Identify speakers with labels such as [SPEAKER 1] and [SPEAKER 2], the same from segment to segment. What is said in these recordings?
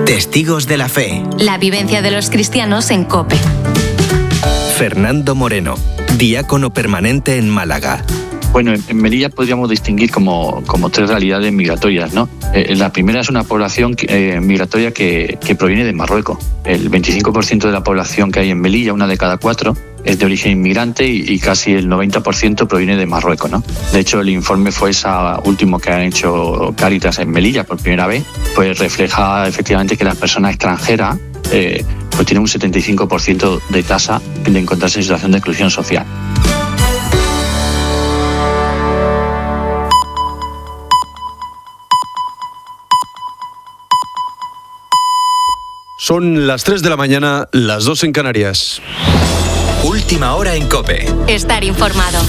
[SPEAKER 1] Testigos de la Fe.
[SPEAKER 2] La vivencia de los cristianos en COPE.
[SPEAKER 1] Fernando Moreno, diácono permanente en Málaga.
[SPEAKER 3] Bueno, en Melilla podríamos distinguir como tres realidades migratorias, ¿no? La primera es una población migratoria que proviene de Marruecos. El 25% de la población que hay en Melilla, una de cada 4, es de origen inmigrante y casi el 90% proviene de Marruecos, ¿no? De hecho, el informe FOESA último que han hecho Cáritas en Melilla por primera vez, pues refleja efectivamente que las personas extranjeras pues tienen un 75% de tasa de encontrarse en situación de exclusión social.
[SPEAKER 4] Son las 3 de la mañana, las 2 en Canarias.
[SPEAKER 1] Última hora en COPE.
[SPEAKER 2] Estar informado.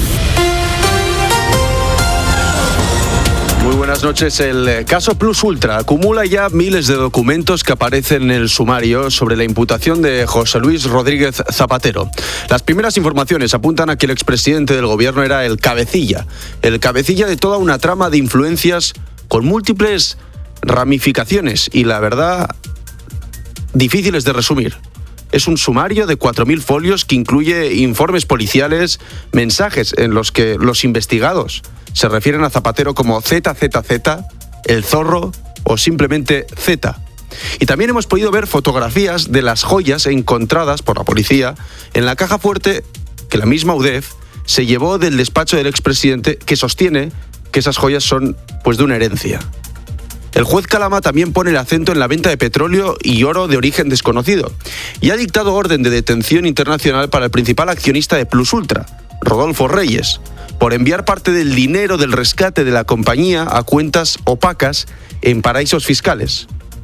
[SPEAKER 4] Muy buenas noches. El caso Plus Ultra acumula ya miles de documentos que aparecen en el sumario sobre la imputación de José Luis Rodríguez Zapatero. Las primeras informaciones apuntan a que el expresidente del gobierno era el cabecilla de toda una trama de influencias con múltiples ramificaciones y, la verdad, difíciles de resumir. Es un sumario de 4.000 folios que incluye informes policiales, mensajes en los que los investigados se refieren a Zapatero como ZZZ, el zorro o simplemente Z. Y también hemos podido ver fotografías de las joyas encontradas por la policía en la caja fuerte que la misma UDEF se llevó del despacho del expresidente, que sostiene que esas joyas son pues de una herencia. El juez Calama también pone el acento en la venta de petróleo y oro de origen desconocido y ha dictado orden de detención internacional para el principal accionista de Plus Ultra, Rodolfo Reyes, por enviar parte del dinero del rescate de la compañía a cuentas opacas en paraísos fiscales,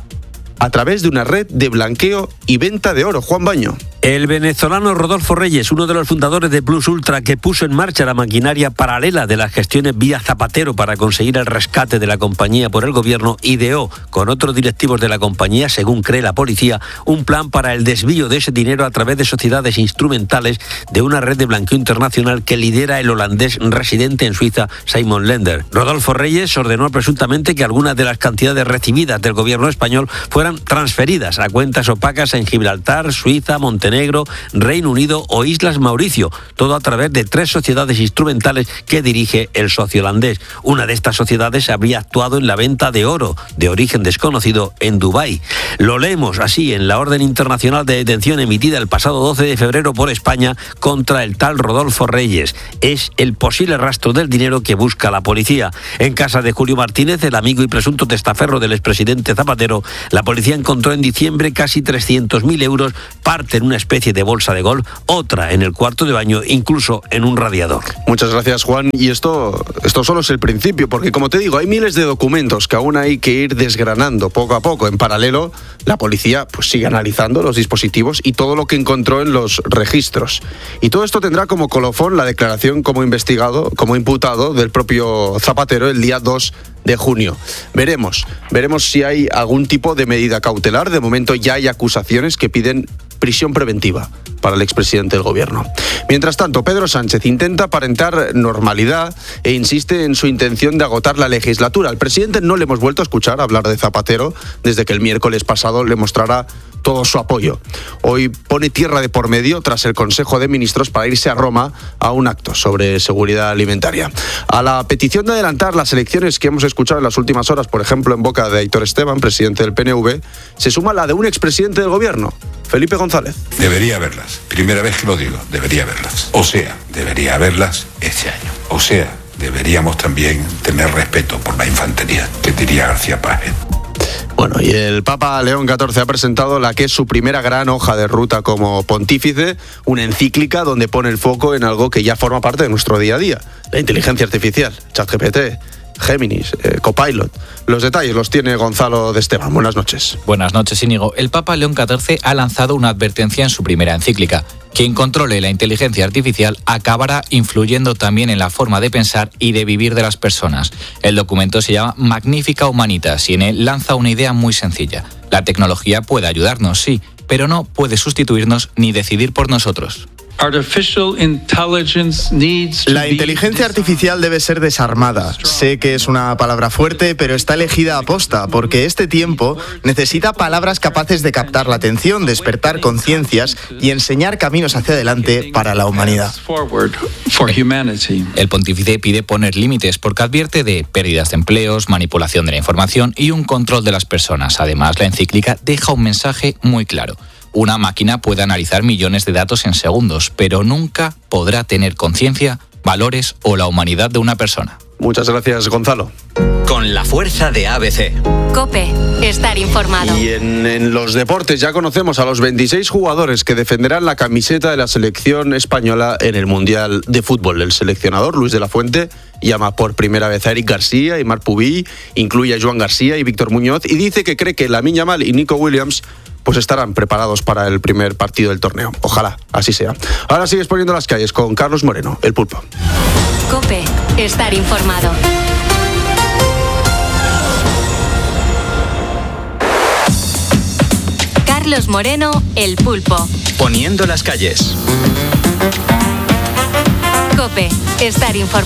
[SPEAKER 4] a través de una red de blanqueo y venta de oro. Juan Baño.
[SPEAKER 5] El venezolano Rodolfo Reyes, uno de los fundadores de Plus Ultra, que puso en marcha la maquinaria paralela de las gestiones vía Zapatero para conseguir el rescate de la compañía por el gobierno, ideó con otros directivos de la compañía, según cree la policía, un plan para el desvío de ese dinero a través de sociedades instrumentales de una red de blanqueo internacional que lidera el holandés residente en Suiza, Simon Lender. Rodolfo Reyes ordenó presuntamente que algunas de las cantidades recibidas del gobierno español fueran transferidas a cuentas opacas en Gibraltar, Suiza, Montenegro, Reino Unido o Islas Mauricio, todo a través de 3 sociedades instrumentales que dirige el socio holandés. Una de estas sociedades habría actuado en la venta de oro de origen desconocido en Dubái. Lo leemos así en la orden internacional de detención emitida el pasado 12 de febrero por España contra el tal Rodolfo Reyes. Es el posible rastro del dinero que busca la policía. En casa de Julio Martínez, el amigo y presunto testaferro del expresidente Zapatero, la policía encontró en diciembre casi 300.000 euros, parte en una especie de bolsa de golf, otra en el cuarto de baño, incluso en un radiador.
[SPEAKER 4] Muchas gracias, Juan. Y esto solo es el principio, porque como te digo, hay miles de documentos que aún hay que ir desgranando poco a poco. En paralelo, la policía pues sigue analizando los dispositivos y todo lo que encontró en los registros. Y todo esto tendrá como colofón la declaración como imputado del propio Zapatero el día 2 de junio. Veremos si hay algún tipo de medida cautelar. De momento ya hay acusaciones que piden prisión preventiva para el expresidente del gobierno. Mientras tanto, Pedro Sánchez intenta aparentar normalidad e insiste en su intención de agotar la legislatura. Al presidente no le hemos vuelto a escuchar hablar de Zapatero desde que el miércoles pasado le mostrara todo su apoyo. Hoy pone tierra de por medio tras el Consejo de Ministros para irse a Roma a un acto sobre seguridad alimentaria. A la petición de adelantar las elecciones que hemos escuchado en las últimas horas, por ejemplo en boca de Aitor Esteban, presidente del PNV, se suma la de un expresidente del gobierno, Felipe González.
[SPEAKER 6] Debería haberlas. Primera vez que lo digo, debería haberlas. O sea, debería haberlas este año. O sea, deberíamos también tener respeto por la infantería, que diría García Páez.
[SPEAKER 4] Bueno, y el Papa León XIV ha presentado la que es su primera gran hoja de ruta como pontífice, una encíclica donde pone el foco en algo que ya forma parte de nuestro día a día, la inteligencia artificial, ChatGPT, Géminis, Copilot. Los detalles los tiene Gonzalo de Esteban. Buenas noches.
[SPEAKER 7] Buenas noches, Íñigo. El Papa León XIV ha lanzado una advertencia en su primera encíclica. Quien controle la inteligencia artificial acabará influyendo también en la forma de pensar y de vivir de las personas. El documento se llama Magnificat Humanitas y en él lanza una idea muy sencilla. La tecnología puede ayudarnos, sí, pero no puede sustituirnos ni decidir por nosotros.
[SPEAKER 8] La inteligencia artificial debe ser desarmada. Sé que es una palabra fuerte, pero está elegida a posta, porque este tiempo necesita palabras capaces de captar la atención, despertar conciencias y enseñar caminos hacia adelante para la humanidad.
[SPEAKER 7] El pontífice pide poner límites porque advierte de pérdidas de empleos, manipulación de la información y un control de las personas. Además, la encíclica deja un mensaje muy claro. Una máquina puede analizar millones de datos en segundos, pero nunca podrá tener conciencia, valores o la humanidad de una persona.
[SPEAKER 4] Muchas gracias, Gonzalo.
[SPEAKER 1] Con la fuerza de ABC.
[SPEAKER 2] COPE. Estar informado.
[SPEAKER 4] Y en los deportes ya conocemos a los 26 jugadores que defenderán la camiseta de la selección española en el Mundial de Fútbol. El seleccionador, Luis de la Fuente, llama por primera vez a Eric García y Marc Pubill, incluye a Joan García y Víctor Muñoz y dice que cree que Lamine Yamal y Nico Williams pues estarán preparados para el primer partido del torneo. Ojalá así sea. Ahora sigues poniendo las calles con Carlos Moreno, el Pulpo.
[SPEAKER 2] COPE. Estar informado. Carlos Moreno, el Pulpo.
[SPEAKER 1] Poniendo las calles.
[SPEAKER 2] COPE. Estar informado.